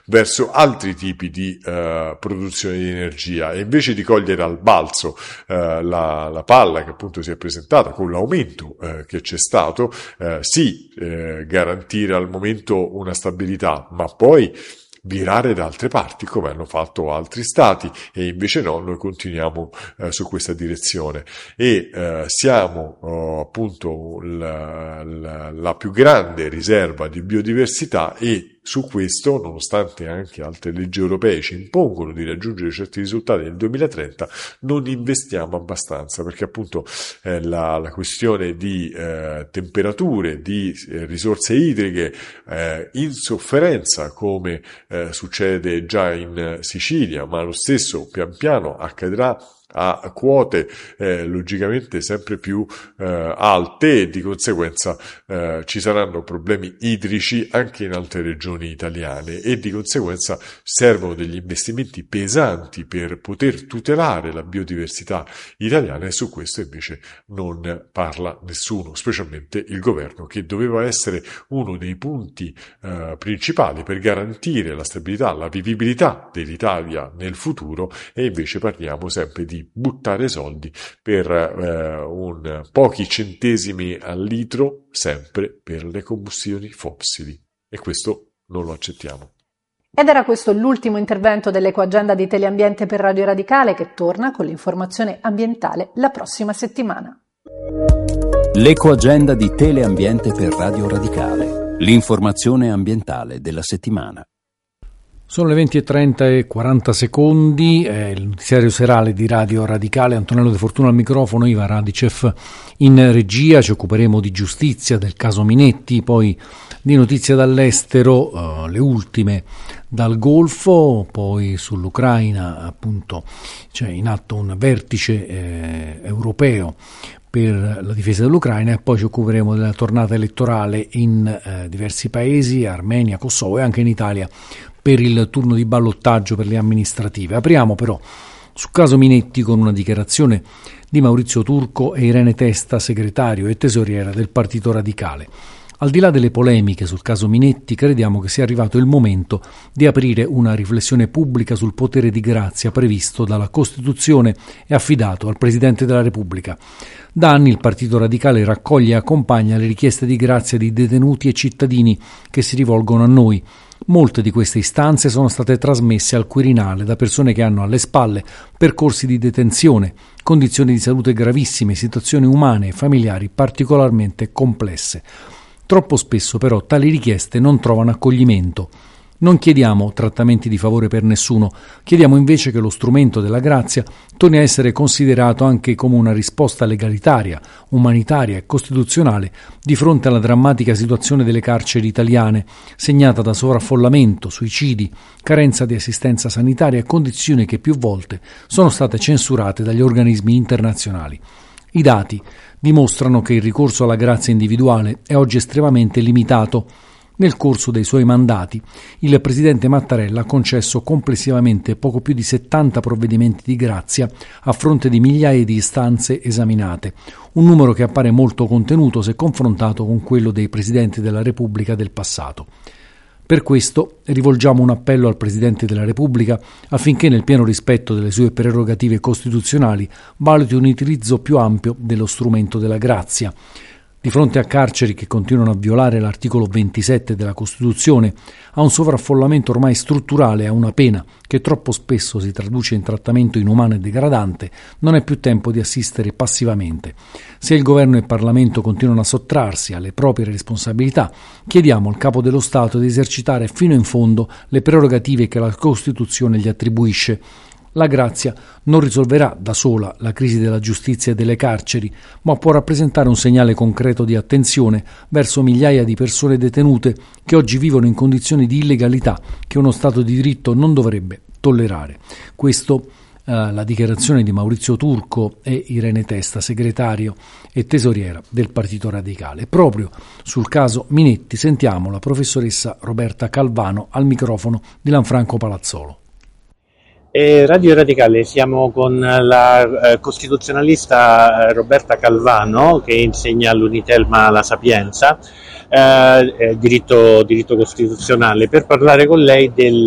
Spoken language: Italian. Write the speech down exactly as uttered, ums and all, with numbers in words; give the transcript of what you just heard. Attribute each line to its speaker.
Speaker 1: verso altri tipi di uh, produzione di energia, e invece di cogliere al balzo uh, la, la palla che appunto si è presentata con l'aumento uh, che c'è stato, uh, sì, uh, garantire al momento una stabilità, ma poi virare da altre parti come hanno fatto altri stati, e invece no, noi continuiamo eh, su questa direzione e eh, siamo oh, appunto la, la, la più grande riserva di biodiversità, e su questo, nonostante anche altre leggi europee ci impongono di raggiungere certi risultati nel duemilatrenta, non investiamo abbastanza, perché appunto eh, la, la questione di eh, temperature, di eh, risorse idriche eh, in sofferenza, come eh, succede già in Sicilia, ma lo stesso pian piano accadrà a quote eh, logicamente sempre più eh, alte, e di conseguenza eh, ci saranno problemi idrici anche in altre regioni italiane, e di conseguenza servono degli investimenti pesanti per poter tutelare la biodiversità italiana, e su questo invece non parla nessuno, specialmente il governo, che doveva essere uno dei punti eh, principali per garantire la stabilità, la vivibilità dell'Italia nel futuro, e invece parliamo sempre di buttare soldi per eh, un pochi centesimi al litro, sempre per le combustioni fossili, e questo non lo accettiamo.
Speaker 2: Ed era questo l'ultimo intervento dell'Ecoagenda di Teleambiente per Radio Radicale, che torna con l'informazione ambientale la prossima settimana.
Speaker 3: L'Ecoagenda di Teleambiente per Radio Radicale, l'informazione ambientale della settimana.
Speaker 4: Sono le venti e trenta e quaranta secondi, è il notiziario serale di Radio Radicale. Antonello De Fortuna al microfono, Iva Radicev in regia. Ci occuperemo di giustizia, del caso Minetti, poi di notizie dall'estero, uh, le ultime dal Golfo, poi sull'Ucraina appunto c'è in atto un vertice eh, europeo per la difesa dell'Ucraina, e poi ci occuperemo della tornata elettorale in eh, diversi paesi, Armenia, Kosovo e anche in Italia, per il turno di ballottaggio per le amministrative. Apriamo però sul caso Minetti con una dichiarazione di Maurizio Turco e Irene Testa, segretario e tesoriera del Partito Radicale. Al di là delle polemiche sul caso Minetti, crediamo che sia arrivato il momento di aprire una riflessione pubblica sul potere di grazia previsto dalla Costituzione e affidato al Presidente della Repubblica. Da anni il Partito Radicale raccoglie e accompagna le richieste di grazia di detenuti e cittadini che si rivolgono a noi. Molte di queste istanze sono state trasmesse al Quirinale da persone che hanno alle spalle percorsi di detenzione, condizioni di salute gravissime, situazioni umane e familiari particolarmente complesse. Troppo spesso però tali richieste non trovano accoglimento. Non chiediamo trattamenti di favore per nessuno, chiediamo invece che lo strumento della grazia torni a essere considerato anche come una risposta legalitaria, umanitaria e costituzionale di fronte alla drammatica situazione delle carceri italiane, segnata da sovraffollamento, suicidi, carenza di assistenza sanitaria e condizioni che più volte sono state censurate dagli organismi internazionali. I dati dimostrano che il ricorso alla grazia individuale è oggi estremamente limitato. Nel corso dei suoi mandati, il presidente Mattarella ha concesso complessivamente poco più di settanta provvedimenti di grazia a fronte di migliaia di istanze esaminate, un numero che appare molto contenuto se confrontato con quello dei presidenti della Repubblica del passato. Per questo rivolgiamo un appello al Presidente della Repubblica affinché, nel pieno rispetto delle sue prerogative costituzionali, valuti un utilizzo più ampio dello strumento della grazia. Di fronte a carceri che continuano a violare l'articolo ventisette della Costituzione, a un sovraffollamento ormai strutturale e a una pena che troppo spesso si traduce in trattamento inumano e degradante, non è più tempo di assistere passivamente. Se il Governo e il Parlamento continuano a sottrarsi alle proprie responsabilità, chiediamo al Capo dello Stato di esercitare fino in fondo le prerogative che la Costituzione gli attribuisce. La grazia non risolverà da sola la crisi della giustizia e delle carceri, ma può rappresentare un segnale concreto di attenzione verso migliaia di persone detenute che oggi vivono in condizioni di illegalità che uno Stato di diritto non dovrebbe tollerare. Questo eh, la dichiarazione di Maurizio Turco e Irene Testa, segretario e tesoriera del Partito Radicale. Proprio sul caso Minetti sentiamo la professoressa Roberta Calvano al microfono di Lanfranco Palazzolo.
Speaker 5: Eh, Radio Radicale, siamo con la eh, costituzionalista Roberta Calvano, che insegna all'Unitelma La Sapienza, eh, eh, diritto, diritto costituzionale, per parlare con lei del